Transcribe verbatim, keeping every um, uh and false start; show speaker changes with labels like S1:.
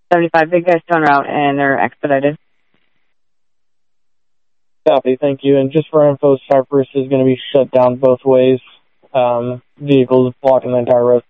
S1: seventy-five, big guys turn route, and they're expedited.
S2: Copy, thank you. And just for info, Cypress is going to be shut down both ways. Um, vehicles blocking the entire road.